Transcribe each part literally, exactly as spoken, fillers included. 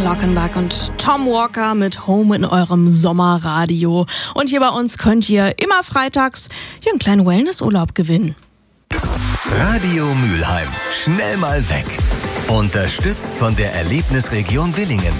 Glockenbach und Tom Walker mit Home in eurem Sommerradio. Und hier bei uns könnt ihr immer freitags hier einen kleinen Wellnessurlaub gewinnen. Radio Mülheim. Schnell mal weg. Unterstützt von der Erlebnisregion Willingen.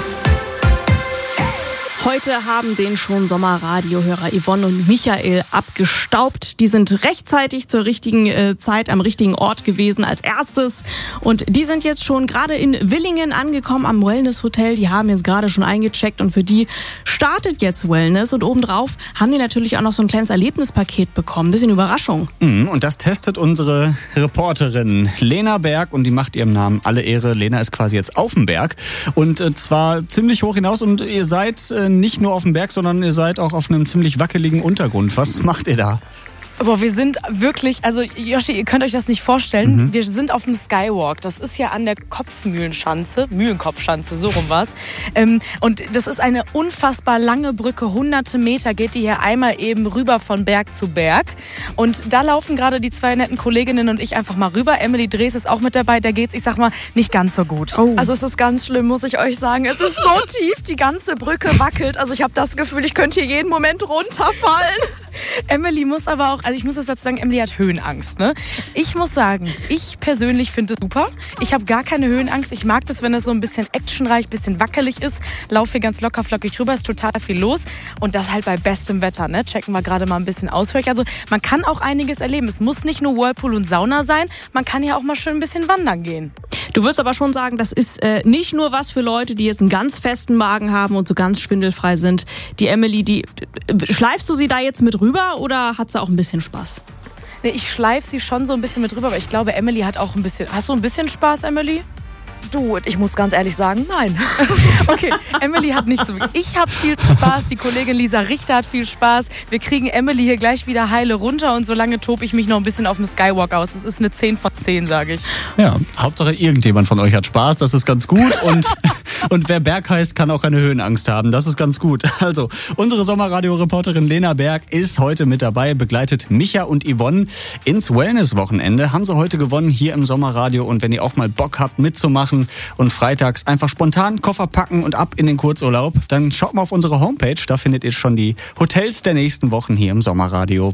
Heute haben den schon Sommerradiohörer Yvonne und Michael abgestaubt. Die sind rechtzeitig zur richtigen äh, Zeit am richtigen Ort gewesen als erstes. Und die sind jetzt schon gerade in Willingen angekommen am Wellness Hotel. Die haben jetzt gerade schon eingecheckt und für die startet jetzt Wellness. Und obendrauf haben die natürlich auch noch so ein kleines Erlebnispaket bekommen. Ein bisschen Überraschung. Mhm, und das testet unsere Reporterin Lena Berg und die macht ihrem Namen alle Ehre. Lena ist quasi jetzt auf dem Berg und äh, zwar ziemlich hoch hinaus und ihr seid äh, nicht nur auf dem Berg, sondern ihr seid auch auf einem ziemlich wackeligen Untergrund. Was macht ihr da? Aber wir sind wirklich, also Joshi, ihr könnt euch das nicht vorstellen, mhm. wir sind auf dem Skywalk. Das ist ja an der Kopfmühlenschanze, Mühlenkopfschanze, so rum war's. Ähm, und das ist eine unfassbar lange Brücke, hunderte Meter geht die hier einmal eben rüber von Berg zu Berg. Und da laufen gerade die zwei netten Kolleginnen und ich einfach mal rüber. Emily Drees ist auch mit dabei, da geht's, ich sag mal, nicht ganz so gut. Oh. Also es ist ganz schlimm, muss ich euch sagen. Es ist so tief, die ganze Brücke wackelt. Also ich habe das Gefühl, ich könnte hier jeden Moment runterfallen. Emily muss aber auch, also ich muss das dazu sagen, Emily hat Höhenangst. Ne? Ich muss sagen, ich persönlich finde es super. Ich habe gar keine Höhenangst. Ich mag das, wenn es so ein bisschen actionreich, ein bisschen wackelig ist. Laufe hier ganz locker flockig rüber, ist total viel los. Und das halt bei bestem Wetter. Ne? Checken wir gerade mal ein bisschen aus für euch. Also man kann auch einiges erleben. Es muss nicht nur Whirlpool und Sauna sein. Man kann ja auch mal schön ein bisschen wandern gehen. Du wirst aber schon sagen, das ist äh, nicht nur was für Leute, die jetzt einen ganz festen Magen haben und so ganz schwindelfrei sind. Die Emily, die äh, schleifst du sie da jetzt mit rüber oder hat sie auch ein bisschen Spaß? Nee, ich schleife sie schon so ein bisschen mit rüber, aber ich glaube, Emily hat auch ein bisschen... Hast du ein bisschen Spaß, Emily? Du, ich muss ganz ehrlich sagen, nein. Okay, Emily hat nicht so viel. Ich habe viel Spaß, die Kollegin Lisa Richter hat viel Spaß. Wir kriegen Emily hier gleich wieder heile runter und solange tobe ich mich noch ein bisschen auf dem Skywalk aus. Das ist eine zehn von zehn, sage ich. Ja, Hauptsache irgendjemand von euch hat Spaß, das ist ganz gut. Und, und wer Berg heißt, kann auch keine Höhenangst haben, das ist ganz gut. Also, unsere Sommerradio-Reporterin Lena Berg ist heute mit dabei, begleitet Micha und Yvonne ins Wellness-Wochenende. Haben sie heute gewonnen hier im Sommerradio und wenn ihr auch mal Bock habt mitzumachen, und freitags einfach spontan Koffer packen und ab in den Kurzurlaub, dann schaut mal auf unsere Homepage, da findet ihr schon die Hotels der nächsten Wochen hier im Sommerradio.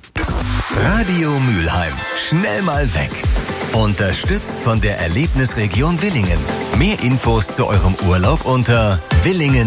Radio Mülheim. Schnell mal weg. Unterstützt von der Erlebnisregion Willingen. Mehr Infos zu eurem Urlaub unter willingen